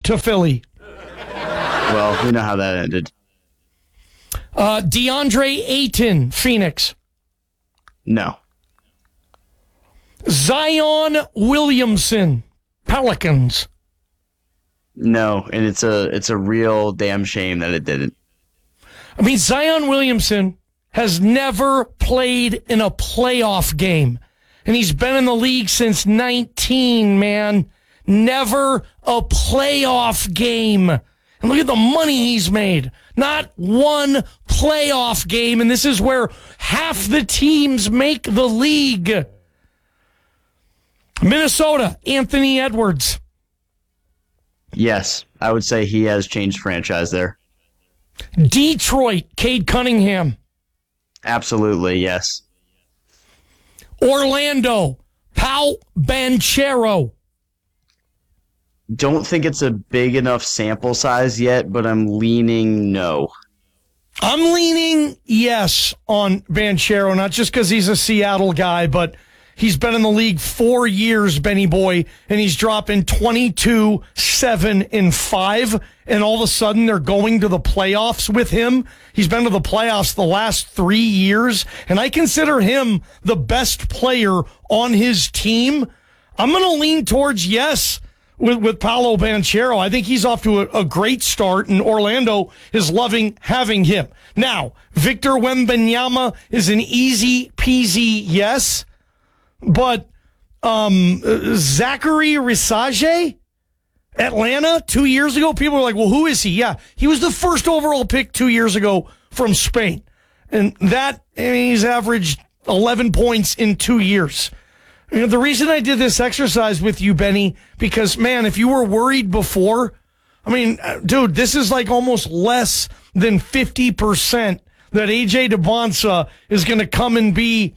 to Philly. Well, we know how that ended. DeAndre Ayton, Phoenix. No. Zion Williamson, Pelicans. No, and it's a real damn shame that it didn't. I mean, Zion Williamson has never played in a playoff game, and he's been in the league since 19, man. Never a playoff game. And look at the money he's made. Not one playoff game, and this is where half the teams make the league. Minnesota, Anthony Edwards. Yes, I would say he has changed franchise there. Detroit, Cade Cunningham. Absolutely, yes. Orlando, Pau Banchero. Don't think it's a big enough sample size yet, but I'm leaning no. I'm leaning yes on Banchero, not just because he's a Seattle guy, but he's been in the league 4 years, Benny Boy, and he's dropping 22, 7, and 5, and all of a sudden they're going to the playoffs with him. He's been to the playoffs the last 3 years, and I consider him the best player on his team. I'm going to lean towards yes with Paolo Banchero. I think he's off to a great start, and Orlando is loving having him. Now, Victor Wembanyama is an easy peasy yes. But Zachary Risage, Atlanta, 2 years ago, people were like, well, who is he? Yeah, he was the first overall pick 2 years ago from Spain. And he's averaged 11 points in 2 years. You know, the reason I did this exercise with you, Benny, because, man, if you were worried before, I mean, dude, this is like almost less than 50% that A.J. DeBonsa is going to come and be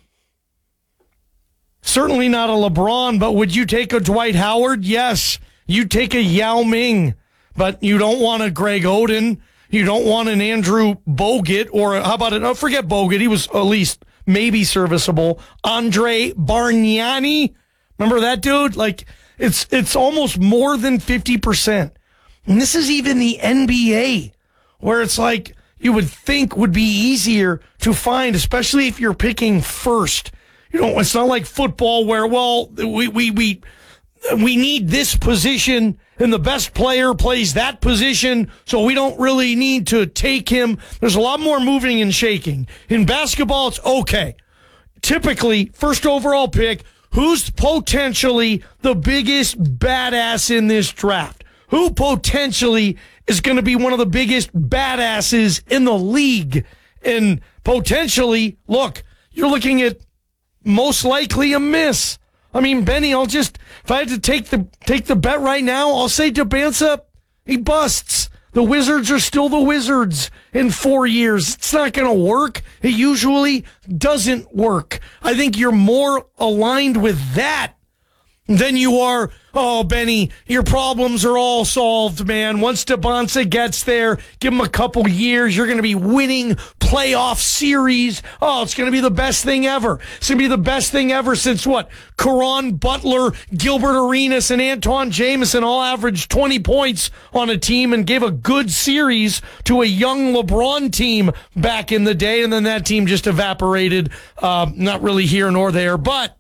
certainly not a LeBron, but would you take a Dwight Howard? Yes. You take a Yao Ming, but you don't want a Greg Oden. You don't want an Andrew Bogut, or how about it? Oh, forget Bogut. He was at least maybe serviceable. Andre Bargnani. Remember that dude? Like, it's almost more than 50%. And this is even the NBA, where it's like you would think would be easier to find, especially if you're picking first. You know, it's not like football where, well, we need this position and the best player plays that position, so we don't really need to take him. There's a lot more moving and shaking. In basketball, it's okay. Typically, first overall pick, who's potentially the biggest badass in this draft? Who potentially is going to be one of the biggest badasses in the league? And potentially, look, you're looking at most likely a miss. I mean, Benny, if I had to take the bet right now, I'll say DeBansa, he busts. The Wizards are still the Wizards in 4 years. It's not going to work. It usually doesn't work. I think you're more aligned with that than you are, oh, Benny, your problems are all solved, man. Once DeBonsa gets there, give him a couple years, you're going to be winning playoff series. Oh, it's going to be the best thing ever. It's going to be the best thing ever since what? Caron Butler, Gilbert Arenas, and Anton Jameson all averaged 20 points on a team and gave a good series to a young LeBron team back in the day, and then that team just evaporated. Not really here nor there, but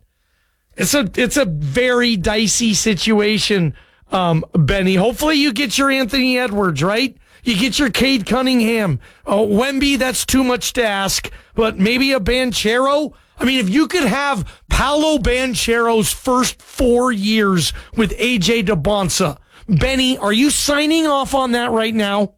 it's a very dicey situation, Benny. Hopefully you get your Anthony Edwards, right? You get your Cade Cunningham. Wemby, that's too much to ask, but maybe a Banchero. I mean, if you could have Paolo Banchero's first 4 years with A.J. DeBonsa, Benny, are you signing off on that right now?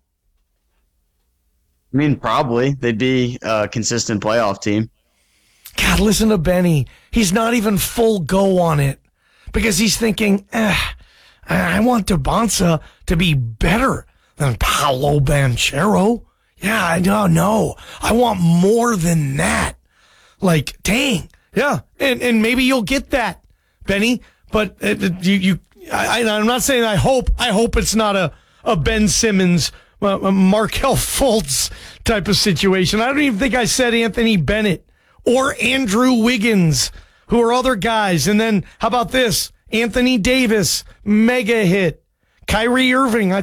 I mean, probably. They'd be a consistent playoff team. God, listen to Benny. He's not even full go on it because he's thinking, I want DeBonsa to be better than Paolo Banchero. Yeah, I don't know. I want more than that. Like, dang. Yeah. And maybe you'll get that, Benny. But I'm not saying I hope it's not a Ben Simmons, a Markelle Fultz type of situation. I don't even think I said Anthony Bennett or Andrew Wiggins, who are other guys. And then how about this? Anthony Davis, mega hit. Kyrie Irving,